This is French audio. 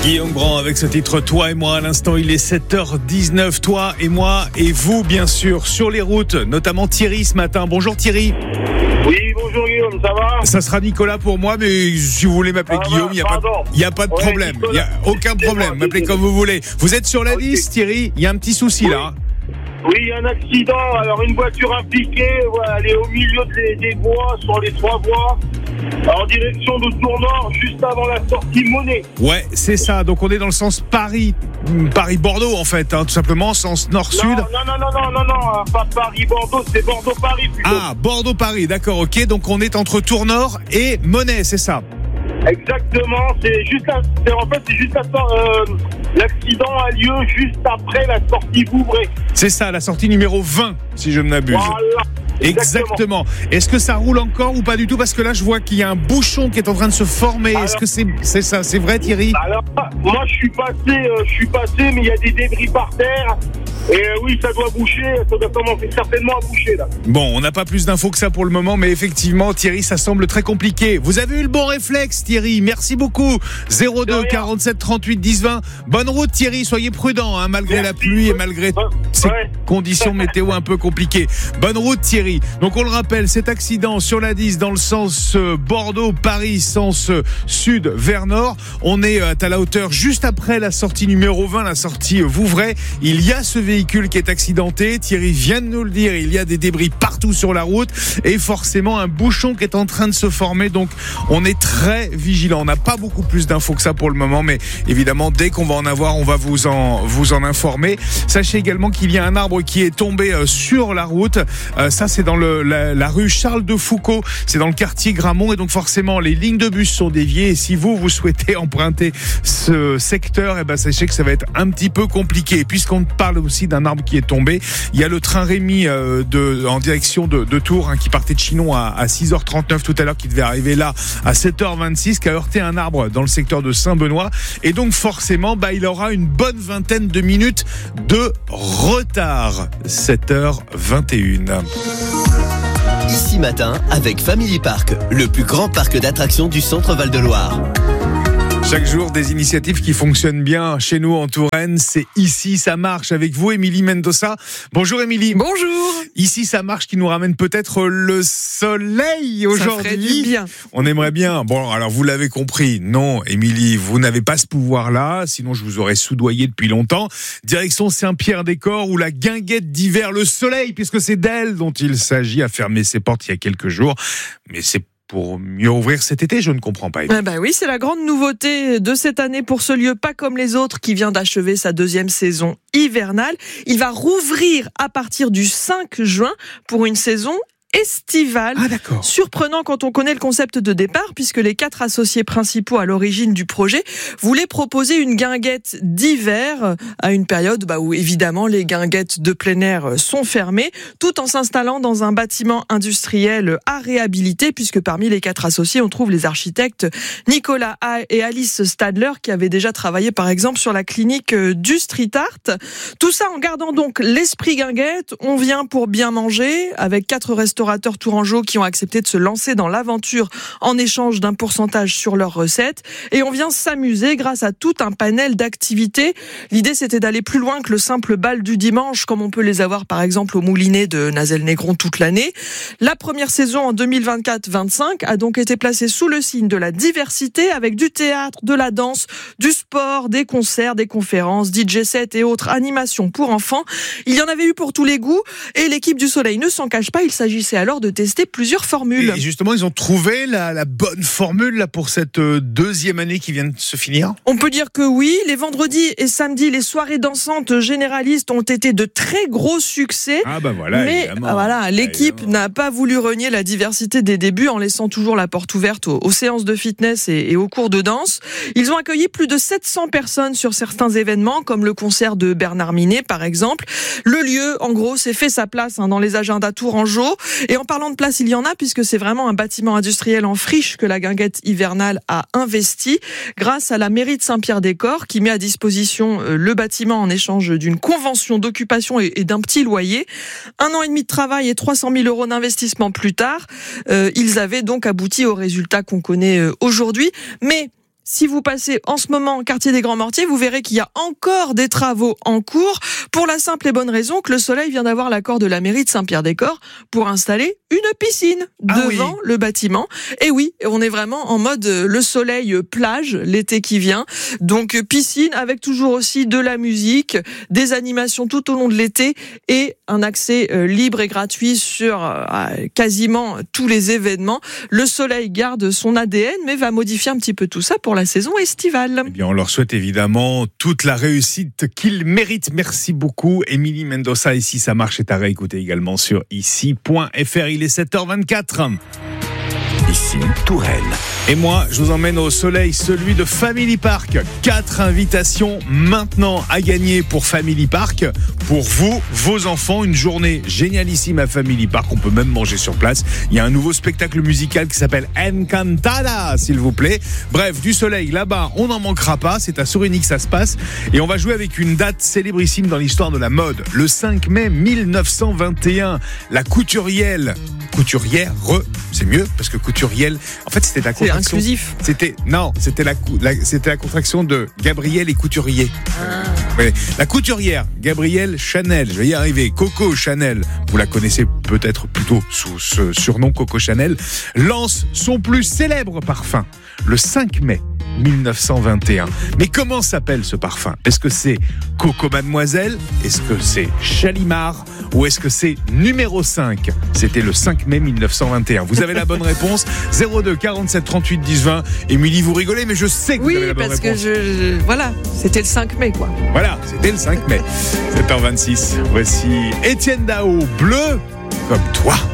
Guillaume Grand avec ce titre Toi et moi. À l'instant, il est 7h19. Toi et moi et vous, bien sûr, sur les routes, notamment Thierry ce matin. Bonjour Thierry. Oui, bonjour Guillaume, ça va ? Ça sera Nicolas pour moi, mais si vous voulez m'appeler Guillaume, il n'y a pas de problème. Il n'y a aucun problème. M'appelez comme vous voulez. Vous êtes sur la liste, Thierry ? Il y a un petit souci là. Oui, il y a un accident. Alors, une voiture impliquée, voilà, elle est au milieu des voies, sur les 3 voies, en direction de Tournord, juste avant la sortie Monet. Ouais, c'est ça. Donc, on est dans le sens Paris-Bordeaux, en fait, hein, tout simplement, sens nord-sud. Non, pas Paris-Bordeaux, c'est Bordeaux-Paris plutôt. Ah, Bordeaux-Paris, d'accord, ok. Donc, on est entre Tournord et Monet, c'est ça ? Exactement, c'est juste l'accident a lieu juste après la sortie Vouvray. C'est ça, la sortie numéro 20, si je ne m'abuse. Voilà. Exactement. Est-ce que ça roule encore ou pas du tout ? Parce que là, je vois qu'il y a un bouchon qui est en train de se former. Alors, est-ce que c'est ça ? C'est vrai, Thierry ? Alors, moi, je suis passé, mais il y a des débris par terre. Et oui, ça doit boucher, ça doit commencer certainement à boucher là. Bon, on n'a pas plus d'infos que ça pour le moment, mais effectivement, Thierry, ça semble très compliqué. Vous avez eu le bon réflexe, Thierry. Merci beaucoup. 02 47 38 10 20. Bonne route, Thierry. Soyez prudent, hein, malgré la pluie et malgré ces conditions météo un peu compliquées. Bonne route, Thierry. Donc, on le rappelle, cet accident sur la 10 dans le sens Bordeaux-Paris, sens sud vers nord. On est à la hauteur juste après la sortie numéro 20, la sortie Vouvray. Il y a ce véhicule qui est accidenté. Thierry vient de nous le dire. Il y a des débris partout sur la route et forcément un bouchon qui est en train de se former. Donc, on est très vigilant. On n'a pas beaucoup plus d'infos que ça pour le moment, mais évidemment, dès qu'on va en avoir, on va vous en informer. Sachez également qu'il y a un arbre qui est tombé sur la route. Ça, c'est dans la rue Charles de Foucault. C'est dans le quartier Gramont et donc forcément, les lignes de bus sont déviées. Et si vous souhaitez emprunter ce secteur, sachez que ça va être un petit peu compliqué. Et puisqu'on parle aussi d'un arbre qui est tombé, il y a le train Rémi en direction de Tours, hein, qui partait de Chinon à 6h39 tout à l'heure, qui devait arriver là à 7h26, qui a heurté un arbre dans le secteur de Saint-Benoît. Et donc forcément, il aura une bonne vingtaine de minutes de retard. 7h21. Ici Matin avec Family Park, le plus grand parc d'attractions du centre Val-de-Loire. Chaque jour, des initiatives qui fonctionnent bien chez nous en Touraine. C'est Ici, ça marche avec vous, Émilie Mendoza. Bonjour Émilie. Bonjour. Ici, ça marche qui nous ramène peut-être le soleil aujourd'hui. Ça ferait du bien. On aimerait bien. Bon, alors vous l'avez compris. Non, Émilie, vous n'avez pas ce pouvoir-là. Sinon, je vous aurais soudoyé depuis longtemps. Direction Saint-Pierre-des-Corps où la guinguette d'hiver, le soleil, puisque c'est d'elle dont il s'agit, a fermé ses portes il y a quelques jours. Mais c'est pour mieux ouvrir cet été, je ne comprends pas. Oui, c'est la grande nouveauté de cette année pour ce lieu, pas comme les autres, qui vient d'achever sa 2e saison hivernale. Il va rouvrir à partir du 5 juin pour une saison estivale. Ah, d'accord. Surprenant quand on connaît le concept de départ, puisque les 4 associés principaux à l'origine du projet voulaient proposer une guinguette d'hiver à une période où évidemment les guinguettes de plein air sont fermées, tout en s'installant dans un bâtiment industriel à réhabiliter, puisque parmi les 4 associés, on trouve les architectes Nicolas et Alice Stadler, qui avaient déjà travaillé par exemple sur la clinique du street art. Tout ça en gardant donc l'esprit guinguette. On vient pour bien manger, avec 4 restaurateurs tourangeaux qui ont accepté de se lancer dans l'aventure en échange d'un pourcentage sur leurs recettes. Et on vient s'amuser grâce à tout un panel d'activités. L'idée, c'était d'aller plus loin que le simple bal du dimanche, comme on peut les avoir par exemple au Moulinet de Nazel-Négron toute l'année. La première saison en 2024-25 a donc été placée sous le signe de la diversité, avec du théâtre, de la danse, du sport, des concerts, des conférences, DJ set et autres animations pour enfants. Il y en avait eu pour tous les goûts et l'équipe du Soleil ne s'en cache pas. Il s'agissait alors de tester plusieurs formules. Et justement, ils ont trouvé la bonne formule là, pour cette 2e année qui vient de se finir ? On peut dire que oui. Les vendredis et samedis, les soirées dansantes généralistes ont été de très gros succès. Mais l'équipe n'a pas voulu renier la diversité des débuts en laissant toujours la porte ouverte aux séances de fitness et aux cours de danse. Ils ont accueilli plus de 700 personnes sur certains événements, comme le concert de Bernard Minet par exemple. Le lieu, en gros, s'est fait sa place dans les agendas tourangeaux. Et en parlant de place, il y en a, puisque c'est vraiment un bâtiment industriel en friche que la guinguette hivernale a investi grâce à la mairie de Saint-Pierre-des-Corps, qui met à disposition le bâtiment en échange d'une convention d'occupation et d'un petit loyer. 1 an et demi de travail et 300 000 euros d'investissement plus tard, ils avaient donc abouti au résultat qu'on connaît aujourd'hui. Mais si vous passez en ce moment au quartier des Grands Mortiers, vous verrez qu'il y a encore des travaux en cours pour la simple et bonne raison que le Soleil vient d'avoir l'accord de la mairie de Saint-Pierre-des-Corps pour installer une piscine devant le bâtiment. Et oui, on est vraiment en mode le Soleil plage l'été qui vient. Donc piscine avec toujours aussi de la musique, des animations tout au long de l'été et un accès libre et gratuit sur quasiment tous les événements. Le Soleil garde son ADN mais va modifier un petit peu tout ça pour la saison estivale. Eh bien, on leur souhaite évidemment toute la réussite qu'ils méritent. Merci beaucoup. Émilie Mendoza, Ici ça marche, est à réécouter également sur ici.fr. Il est 7h24. Ici, Touraine. Et moi, je vous emmène au soleil, celui de Family Park. 4 invitations maintenant à gagner pour Family Park. Pour vous, vos enfants, une journée génialissime à Family Park. On peut même manger sur place. Il y a un nouveau spectacle musical qui s'appelle Encantada, s'il vous plaît. Bref, du soleil là-bas, on n'en manquera pas. C'est à Sourigny que ça se passe. Et on va jouer avec une date célébrissime dans l'histoire de la mode. Le 5 mai 1921, la couturière, c'est mieux parce que couturiel, en fait c'était la contraction. C'est inclusif. C'était la contraction de Gabriel et couturier. Oui, la couturière Gabrielle Chanel, je vais y arriver. Coco Chanel, vous la connaissez peut-être plutôt sous ce surnom Coco Chanel, lance son plus célèbre parfum le 5 mai 1921. Mais comment s'appelle ce parfum ? Est-ce que c'est Coco Mademoiselle ? Est-ce que c'est Chalimard ? Ou est-ce que c'est numéro 5 ? C'était le 5 mai 1921. Vous avez la bonne réponse. 02 47 38 10 20. Émilie, vous rigolez, mais je sais que vous avez la bonne réponse. Oui, parce que voilà, c'était le 5 mai, quoi. Voilà, c'était le 5 mai. 7h26. Voici Étienne Dao, Bleu comme toi.